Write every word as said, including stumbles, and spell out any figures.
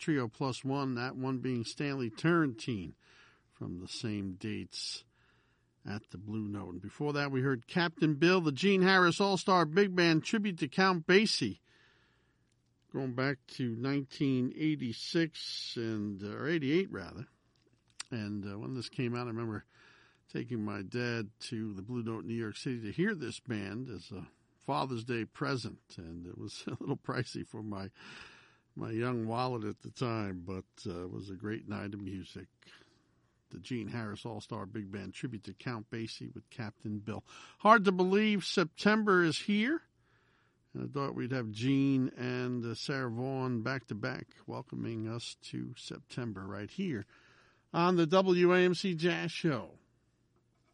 Trio Plus One, that one being Stanley Turrentine from the same dates at the Blue Note. And before that, we heard Captain Bill, the Gene Harris All-Star Big Band tribute to Count Basie, going back to nineteen eighty-six, and or eighty-eight rather. And uh, when this came out, I remember taking my dad to the Blue Note in New York City to hear this band as a Father's Day present, and it was a little pricey for my my young wallet at the time, but uh, it was a great night of music. The Gene Harris All-Star Big Band tribute to Count Basie with Captain Bill. Hard to believe September is here. And I thought we'd have Gene and uh, Sarah Vaughan back-to-back welcoming us to September right here on the W A M C Jazz Show.